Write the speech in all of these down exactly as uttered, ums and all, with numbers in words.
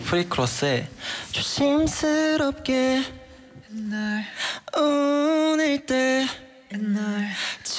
프리크로스의 조심스럽게 날 오늘 때 날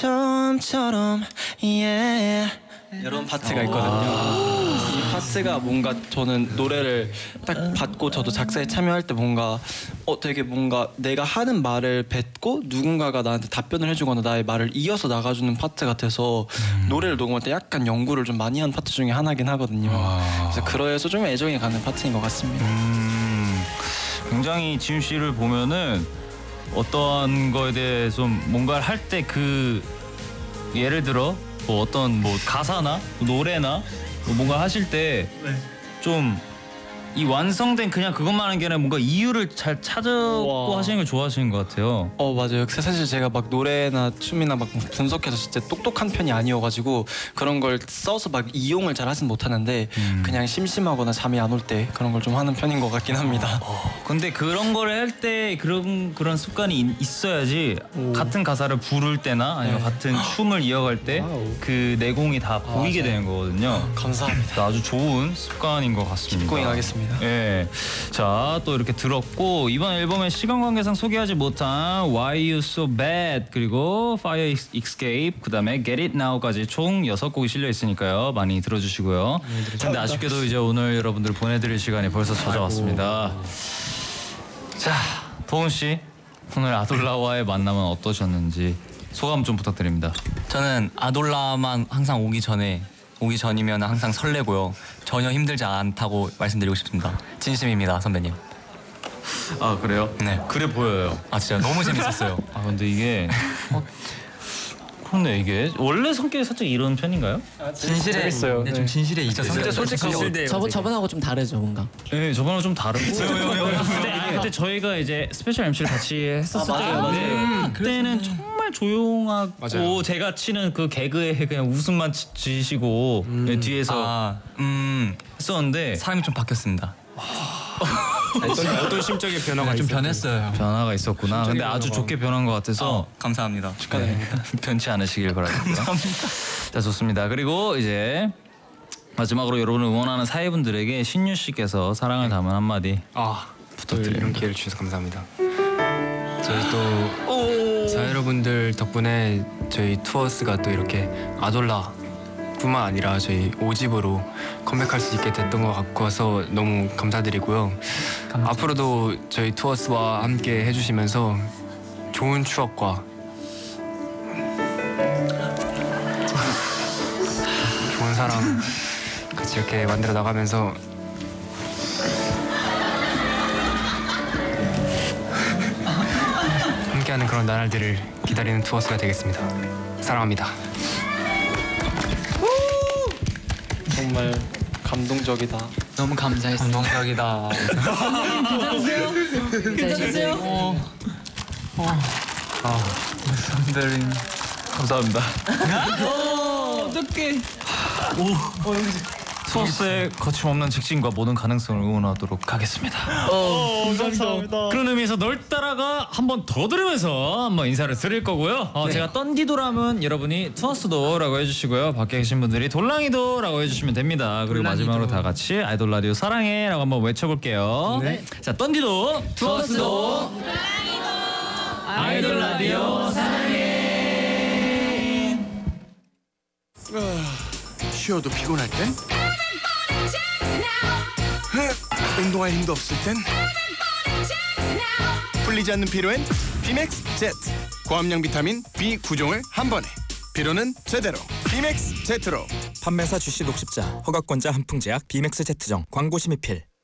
처음처럼 yeah. 이런 파트가 있거든요. 이 파트가 뭔가 저는 노래를 딱 받고 저도 작사에 참여할 때 뭔가 어 되게 뭔가 내가 하는 말을 뱉고 누군가가 나한테 답변을 해주거나 나의 말을 이어서 나가주는 파트 같아서 음. 노래를 녹음할 때 약간 연구를 좀 많이 한 파트 중에 하나긴 하거든요. 아. 그래서 그래서 좀 애정이 가는 파트인 것 같습니다. 음. 굉장히 지훈 씨를 보면은 어떠한 거에 대해 좀 뭔가를 할 때 그 예를 들어 뭐 어떤 뭐 가사나 노래나 뭐 뭔가 하실 때 좀 이 완성된 그냥 그것만 하는 게 아니라 뭔가 이유를 잘 찾고 우와. 하시는 걸 좋아하시는 것 같아요. 어 맞아요. 사실 제가 막 노래나 춤이나 막 분석해서 진짜 똑똑한 편이 아니어가지고 그런 걸 써서 막 이용을 잘 하진 못하는데 음. 그냥 심심하거나 잠이 안 올 때 그런 걸 좀 하는 편인 것 같긴 합니다. 어, 근데 그런 거를 할 때 그런 그런 습관이 있어야지 오. 같은 가사를 부를 때나 아니면 네. 같은 춤을 이어갈 때 그 내공이 다 아, 보이게 맞아요. 되는 거거든요. 감사합니다. 아주 좋은 습관인 것 같습니다. 기꺼이 하겠습니다. 예. 자, 또 이렇게 들었고 이번 앨범에 시간 관계상 소개하지 못한 Why You So Bad 그리고 Fire Escape 그다음에 Get It Now까지 총 여섯 곡이 실려 있으니까요. 많이 들어주시고요. 네, 근데 아쉽게도 이제 오늘 여러분들 보내드릴 시간이 벌써 찾아왔습니다. 아이고. 자, 도훈 씨 오늘 아돌라와의 만남은 어떠셨는지 소감 좀 부탁드립니다. 저는 아돌라만 항상 오기 전에 오기 전이면 항상 설레고요. 전혀 힘들지 않다고 말씀드리고 싶습니다. 진심입니다, 선배님. 아 그래요? 네. 그래 보여요. 아 진짜 너무 재밌었어요. 아 근데 이게 어, 그런데 이게 원래 성격이 살짝 이런 편인가요? 아, 진실해. 재밌어요. 네, 좀 진실해 있죠. 진짜 솔직하고 저번 저번하고 좀 다르죠 뭔가. 네, 저번하고 좀 다르고. 그때, 그때 저희가 이제 스페셜 엠씨를 같이 했었을 아, 때였는데 음, 그때는 정말 조용하고 맞아요. 제가 치는 그 개그에 그냥 웃음만 치, 지시고 음. 네, 뒤에서 아, 음. 했었는데 사람이 좀 바뀌었습니다. 어떤, 어떤 심적인 변화가 네, 좀 있었군요. 변했어요. 변화가 있었구나. 근데 아주 좋게 변한 것 같아서 어, 감사합니다. 축하드립니다. 네. 변치 않으시길 바랍니다. 감사합니다. 자 좋습니다. 그리고 이제 마지막으로 여러분을 응원하는 사회분들에게 신유 씨께서 사랑을 담은 한마디 아, 부탁드립니다. 이런 기회를 주셔서 감사합니다. 저희 또 사회 여러분들 덕분에 저희 투어스가 또 이렇게 아돌라 뿐만 아니라 저희 오 집으로 컴백할 수 있게 됐던 것 같아서 너무 감사드리고요. 감사합니다. 앞으로도 저희 투어스와 함께 해주시면서 좋은 추억과 좋은 사랑 같이 이렇게 만들어 나가면서 함께하는 그런 나날들을 기다리는 투어스가 되겠습니다. 사랑합니다. 정말 감동적이다. 너무 감사했어요. 감동적이다. 괜찮으세요? 괜찮으세요? 어. 어. 아, 선배님 감사합니다. 어, 어떡해. 오. 투어스의 거침없는 직진과 모든 가능성을 응원하도록 하겠습니다. 어, 감사합니다. 그런 의미에서 널 따라가 한 번 더 들으면서 한번 인사를 드릴 거고요. 어, 네. 제가 떤디도라면 여러분이 투어스도라고 해주시고요. 밖에 계신 분들이 돌랑이도라고 해주시면 됩니다. 그리고 돌랑이도. 마지막으로 다 같이 아이돌 라디오 사랑해라고 한번 외쳐볼게요. 네. 자, 떤디도 투어스도 돌랑이도 아이돌 라디오 사랑해. 쉬어도 피곤할 땐? 운동할 힘도 없을 땐? 풀리지 않는 피로엔 비맥스 제트. 고함량 비타민 비 구 종을 한 번에. 피로는 제대로 비맥스 제트로. 판매사 주시 녹십자 허가권자 한풍제약 비맥스 제트정 광고 심의필.